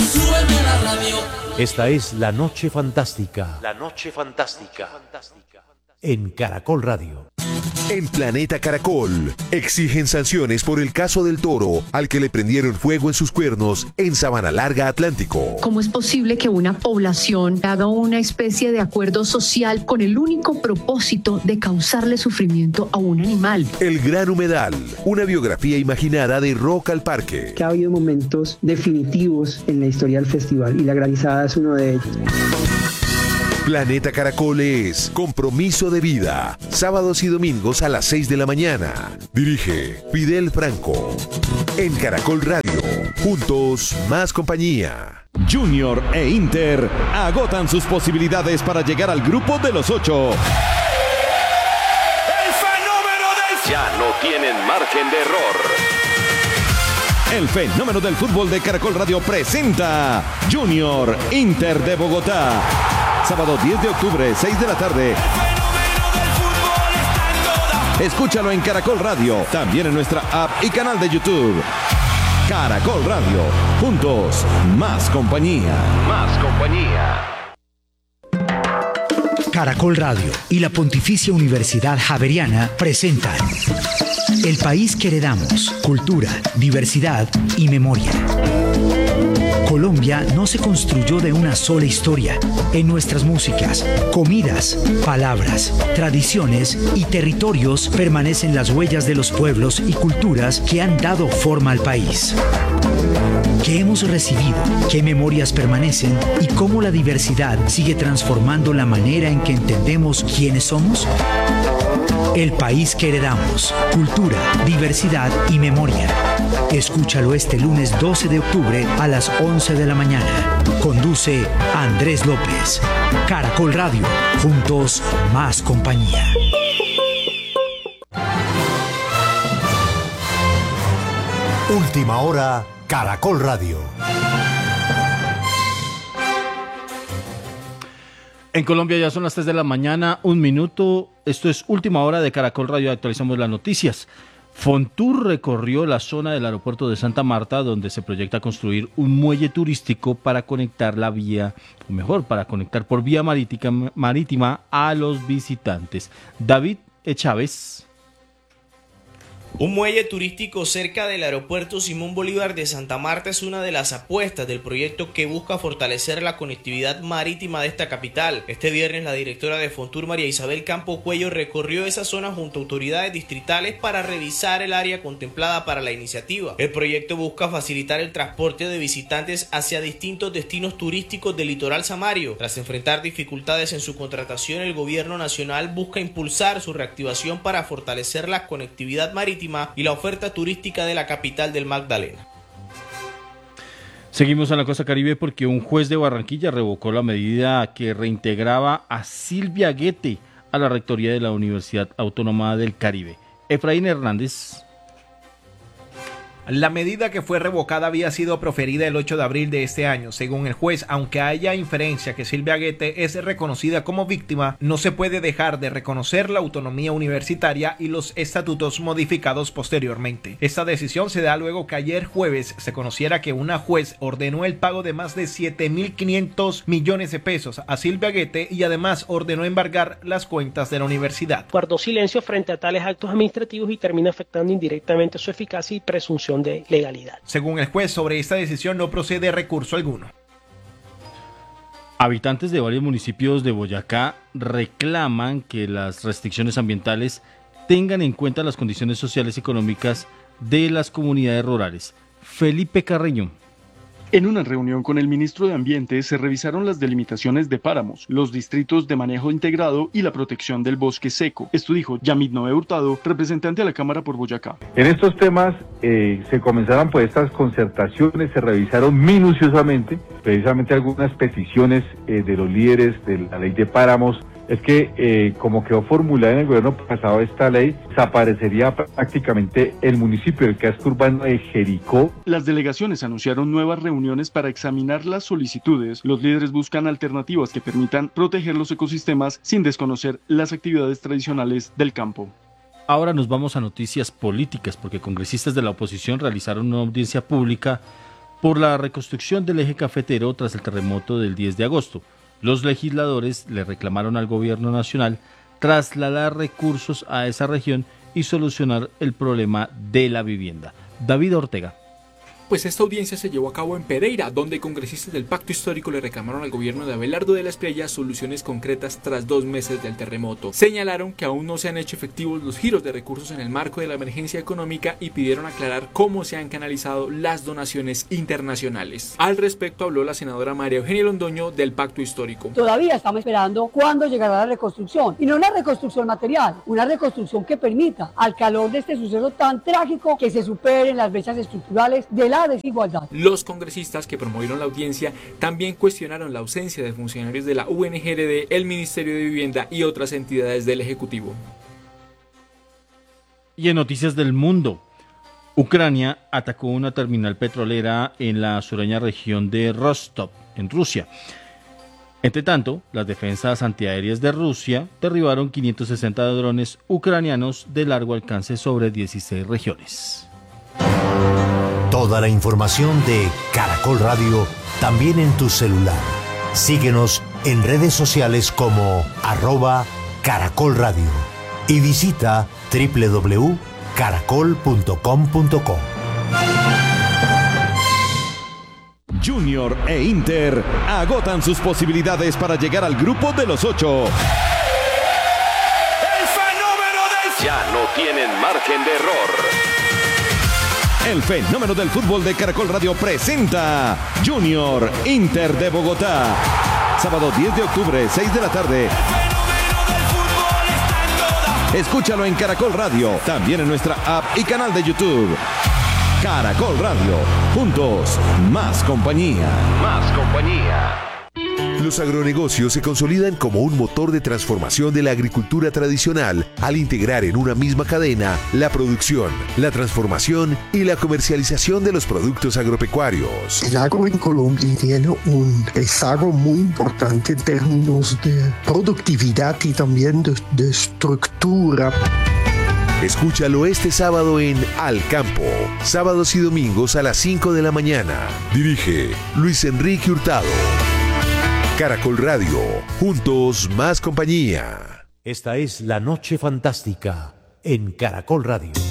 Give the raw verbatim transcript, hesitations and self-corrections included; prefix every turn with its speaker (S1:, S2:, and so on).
S1: súbeme la radio.
S2: Esta es La Noche Fantástica. La Noche Fantástica. En Caracol Radio.
S3: En Planeta Caracol, exigen sanciones por el caso del toro al que le prendieron fuego en sus cuernos en Sabana Larga, Atlántico.
S4: ¿Cómo es posible que una población haga una especie de acuerdo social con el único propósito de causarle sufrimiento a un animal?
S3: El Gran Humedal, una biografía imaginada de Rock al Parque.
S5: Que ha habido momentos definitivos en la historia del festival y la granizada es uno de ellos.
S3: Planeta Caracol es Compromiso de Vida, sábados y domingos a las seis de la mañana. Dirige Fidel Franco. En Caracol Radio, juntos más compañía.
S6: Junior e Inter agotan sus posibilidades para llegar al grupo de los ocho.
S7: ¡El fenómeno del...
S6: Ya no tienen margen de error. El fenómeno del fútbol de Caracol Radio presenta Junior Inter de Bogotá. Sábado diez de octubre, seis de la tarde. Escúchalo en Caracol Radio, también en nuestra app y canal de YouTube. Caracol Radio, juntos, más compañía. Más compañía.
S8: Caracol Radio y la Pontificia Universidad Javeriana presentan El País que Heredamos, Cultura, Diversidad y Memoria. Colombia no se construyó de una sola historia. En nuestras músicas, comidas, palabras, tradiciones y territorios permanecen las huellas de los pueblos y culturas que han dado forma al país. ¿Qué hemos recibido? ¿Qué memorias permanecen? ¿Y cómo la diversidad sigue transformando la manera en que entendemos quiénes somos? El País que Heredamos, Cultura, Diversidad y Memoria. Escúchalo este lunes doce de octubre a las once de la mañana. Conduce Andrés López. Caracol Radio, juntos más compañía.
S9: Última hora, Caracol Radio.
S10: En Colombia ya son las tres de la mañana, un minuto. Esto es Última Hora de Caracol Radio, actualizamos las noticias. Fontur recorrió la zona del aeropuerto de Santa Marta, donde se proyecta construir un muelle turístico para conectar la vía, o mejor, para conectar por vía marítima, marítima a los visitantes. David Chávez.
S11: Un muelle turístico cerca del aeropuerto Simón Bolívar de Santa Marta es una de las apuestas del proyecto que busca fortalecer la conectividad marítima de esta capital. Este viernes la directora de Fontur, María Isabel Campo Cuello, recorrió esa zona junto a autoridades distritales para revisar el área contemplada para la iniciativa. El proyecto busca facilitar el transporte de visitantes hacia distintos destinos turísticos del litoral samario. Tras enfrentar dificultades en su contratación, el gobierno nacional busca impulsar su reactivación para fortalecer la conectividad marítima y la oferta turística de la capital del Magdalena.
S10: Seguimos en la costa caribe porque un juez de Barranquilla revocó la medida que reintegraba a Silvia Guete a la rectoría de la Universidad Autónoma del Caribe. Efraín Hernández.
S12: La medida que fue revocada había sido proferida el ocho de abril de este año. Según el juez, aunque haya inferencia que Silvia Guete es reconocida como víctima, no se puede dejar de reconocer la autonomía universitaria y los estatutos modificados posteriormente. Esta decisión se da luego que ayer jueves se conociera que una juez ordenó el pago de más de siete mil quinientos millones de pesos a Silvia Guete y además ordenó embargar las cuentas de la universidad.
S13: Guardó silencio frente a tales actos administrativos y termina afectando indirectamente su eficacia y presunción de legalidad.
S12: Según el juez, sobre esta decisión no procede recurso alguno.
S10: Habitantes de varios municipios de Boyacá reclaman que las restricciones ambientales tengan en cuenta las condiciones sociales y económicas de las comunidades rurales. Felipe Carreño.
S14: En una reunión con el ministro de Ambiente se revisaron las delimitaciones de páramos, los distritos de manejo integrado y la protección del bosque seco. Esto dijo Yamid Noé Hurtado, representante de la Cámara por Boyacá.
S15: En estos temas eh, se comenzaron pues estas concertaciones, se revisaron minuciosamente, precisamente algunas peticiones eh, de los líderes de la ley de páramos. Es que eh, como quedó formulada en el gobierno pasado esta ley, desaparecería prácticamente el municipio, el casco urbano de Jericó.
S14: Las delegaciones anunciaron nuevas reuniones para examinar las solicitudes. Los líderes buscan alternativas que permitan proteger los ecosistemas sin desconocer las actividades tradicionales del campo.
S10: Ahora nos vamos a noticias políticas, porque congresistas de la oposición realizaron una audiencia pública por la reconstrucción del eje cafetero tras el terremoto del diez de agosto. Los legisladores le reclamaron al gobierno nacional trasladar recursos a esa región y solucionar el problema de la vivienda. David Ortega.
S1: Pues esta audiencia se llevó a cabo en Pereira, donde congresistas del Pacto Histórico le reclamaron al gobierno de Abelardo de la Espriella soluciones concretas tras dos meses del terremoto. Señalaron que aún no se han hecho efectivos los giros de recursos en el marco de la emergencia económica y pidieron aclarar cómo se han canalizado las donaciones internacionales. Al respecto habló la senadora María Eugenia Londoño del Pacto Histórico.
S7: Todavía estamos esperando cuándo llegará la reconstrucción, y no una reconstrucción material, una reconstrucción que permita, al calor de este suceso tan trágico, que se superen las brechas estructurales de la desigualdad.
S1: Los congresistas que promovieron la audiencia también cuestionaron la ausencia de funcionarios de la U N G R D, el Ministerio de Vivienda y otras entidades del Ejecutivo.
S10: Y en noticias del mundo, Ucrania atacó una terminal petrolera en la sureña región de Rostov, en Rusia. Entre tanto, las defensas antiaéreas de Rusia derribaron quinientos sesenta drones ucranianos de largo alcance sobre dieciséis regiones.
S9: Toda la información de Caracol Radio también en tu celular. Síguenos en redes sociales como arroba Caracol Radio y visita doble u doble u doble u punto caracol punto com punto co.
S6: Junior e Inter agotan sus posibilidades para llegar al grupo de los ocho.
S16: El fenómeno del...
S6: Ya no tienen margen de error. El fenómeno del fútbol de Caracol Radio presenta Junior Inter de Bogotá. Sábado diez de octubre, seis de la tarde. Escúchalo en Caracol Radio, también en nuestra app y canal de YouTube. Caracol Radio, juntos, más compañía.
S3: Más compañía. Los agronegocios se consolidan como un motor de transformación de la agricultura tradicional al integrar en una misma cadena la producción, la transformación y la comercialización de los productos agropecuarios.
S17: El agro en Colombia tiene un rezago muy importante en términos de productividad y también de, de estructura.
S3: Escúchalo este sábado en Al Campo, sábados y domingos a las cinco de la mañana. Dirige Luis Enrique Hurtado. Caracol Radio, juntos más compañía.
S2: Esta es La Noche Fantástica en Caracol Radio.